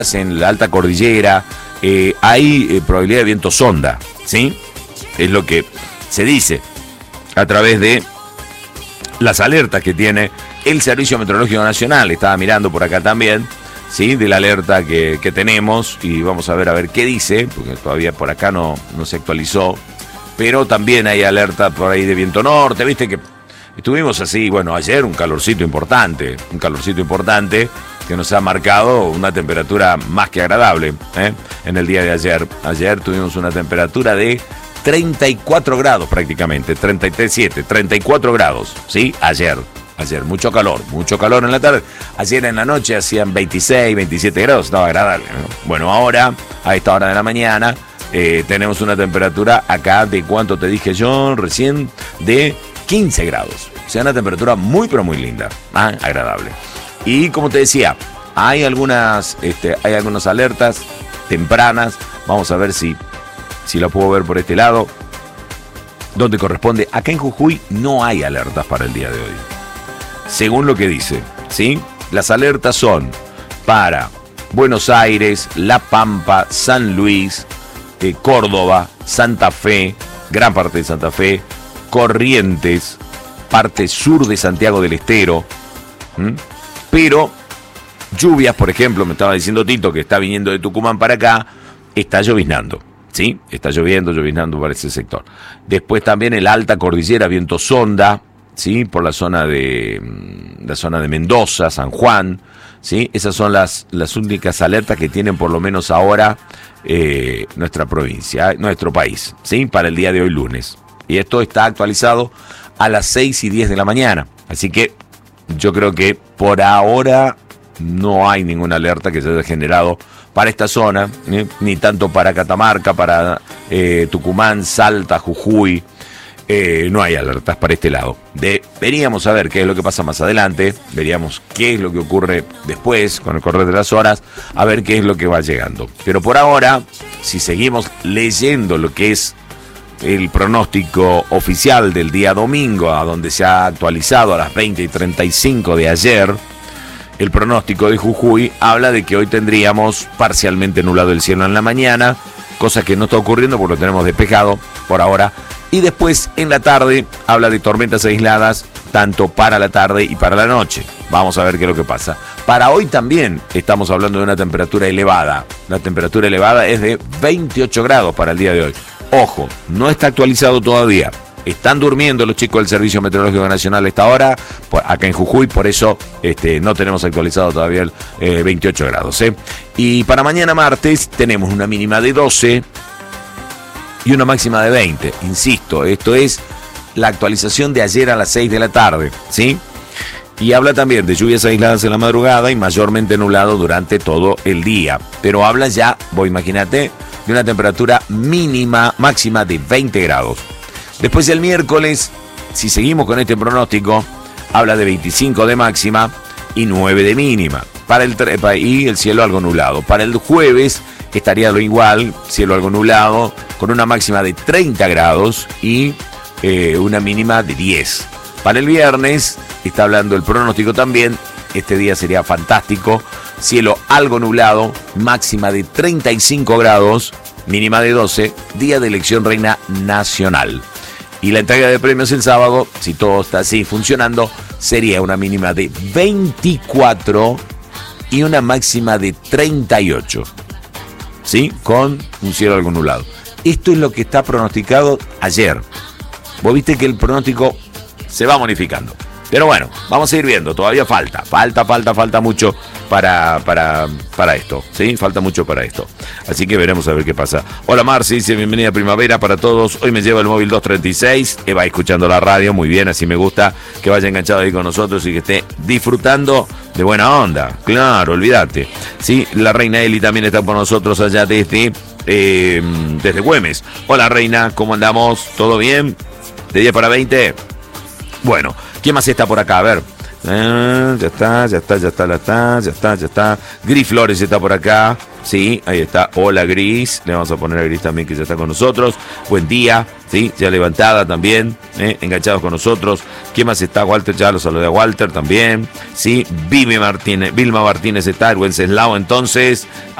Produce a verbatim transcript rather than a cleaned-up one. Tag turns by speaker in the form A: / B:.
A: en la alta cordillera, eh, hay eh, probabilidad de viento sonda, ¿sí? Es lo que se dice a través de las alertas que tiene el Servicio Meteorológico Nacional. Estaba mirando por acá también, ¿sí? De la alerta que, que tenemos, y vamos a ver a ver qué dice, porque todavía por acá no, no se actualizó, pero también hay alerta por ahí de viento norte, viste que estuvimos así, bueno, ayer un calorcito importante, un calorcito importante que nos ha marcado una temperatura más que agradable, ¿eh? En el día de ayer. Ayer tuvimos una temperatura de treinta y cuatro grados prácticamente, treinta y siete, treinta y cuatro grados, ¿sí? Ayer, ayer, mucho calor, mucho calor en la tarde. Ayer en la noche hacían veintiséis, veintisiete grados, estaba agradable, ¿no? Bueno, ahora, a esta hora de la mañana, eh, tenemos una temperatura acá de, ¿cuánto te dije yo recién? De quince grados. O sea, una temperatura muy, pero muy linda, ¿ah? Agradable. Y como te decía, hay algunas, este, hay algunas alertas tempranas. Vamos a ver si, si la puedo ver por este lado, donde corresponde. Acá en Jujuy no hay alertas para el día de hoy, según lo que dice, ¿sí? Las alertas son para Buenos Aires, La Pampa, San Luis, eh, Córdoba, Santa Fe, gran parte de Santa Fe, Corrientes, parte sur de Santiago del Estero, ¿Mm? Pero lluvias, por ejemplo, me estaba diciendo Tito que está viniendo de Tucumán para acá, está lloviznando, ¿sí? Está lloviendo, lloviznando para ese sector. Después también el alta cordillera, viento sonda, ¿sí? Por la zona de la zona de Mendoza, San Juan, ¿sí? Esas son las, las únicas alertas que tienen por lo menos ahora eh, nuestra provincia, nuestro país, ¿sí? Para el día de hoy lunes. Y esto está actualizado a las seis y diez de la mañana. Así que yo creo que por ahora no hay ninguna alerta que se haya generado para esta zona, ¿eh? Ni tanto para Catamarca, para eh, Tucumán, Salta, Jujuy. Eh, no hay alertas para este lado. De, veríamos a ver qué es lo que pasa más adelante, veríamos qué es lo que ocurre después, con el correr de las horas, a ver qué es lo que va llegando. Pero por ahora, si seguimos leyendo lo que es el pronóstico oficial del día domingo, a donde se ha actualizado a las veinte y treinta y cinco de ayer, el pronóstico de Jujuy habla de que hoy tendríamos parcialmente nublado el cielo en la mañana, cosa que no está ocurriendo porque lo tenemos despejado por ahora, y después en la tarde habla de tormentas aisladas, tanto para la tarde y para la noche. Vamos a ver qué es lo que pasa. Para hoy también estamos hablando de una temperatura elevada. La temperatura elevada es de veintiocho grados para el día de hoy. Ojo, no está actualizado todavía. Están durmiendo los chicos del Servicio Meteorológico Nacional a esta hora, por, acá en Jujuy, por eso este, no tenemos actualizado todavía el eh, veintiocho grados. ¿eh? Y para mañana martes tenemos una mínima de doce y una máxima de veinte. Insisto, esto es la actualización de ayer a las seis de la tarde, ¿sí? Y habla también de lluvias aisladas en la madrugada y mayormente nublado durante todo el día. Pero habla ya, vos imagínate, de una temperatura mínima, máxima de veinte grados. Después el miércoles, si seguimos con este pronóstico, habla de veinticinco de máxima y nueve de mínima. Para el y el cielo algo nublado. Para el jueves estaría lo igual, cielo algo nublado, con una máxima de treinta grados y eh, una mínima de diez. Para el viernes, está hablando el pronóstico también, este día sería fantástico, cielo algo nublado, máxima de treinta y cinco grados, mínima de doce, día de elección reina nacional. Y la entrega de premios el sábado, si todo está así funcionando, sería una mínima de veinticuatro y una máxima de treinta y ocho. ¿Sí? Con un cielo algo nublado. Esto es lo que está pronosticado ayer. Vos viste que el pronóstico se va modificando. Pero bueno, vamos a ir viendo, todavía falta, falta, falta, falta mucho para, para, para esto, ¿sí? Falta mucho para esto. Así que veremos a ver qué pasa. Hola Marci, dice bienvenida primavera para todos. Hoy me lleva el móvil dos treinta y seis, que va escuchando la radio, muy bien, así me gusta que vaya enganchado ahí con nosotros y que esté disfrutando de buena onda. Claro, olvídate. Sí, la reina Eli también está con nosotros allá desde, eh, desde Güemes. Hola reina, ¿cómo andamos? ¿Todo bien? ¿De diez para veinte? Bueno, ¿quién más está por acá? A ver. Eh, ya está, ya está, ya está, ya está, ya está, ya está. Gris Flores está por acá. Sí, ahí está. Hola Gris. Le vamos a poner a Gris también, que ya está con nosotros. Buen día. Sí, ya levantada también. ¿eh? Enganchados con nosotros. ¿Quién más está? Walter, ya lo saludé a Walter también. Sí, Vilma Martínez, Vilma Martínez está, el Wenceslao entonces.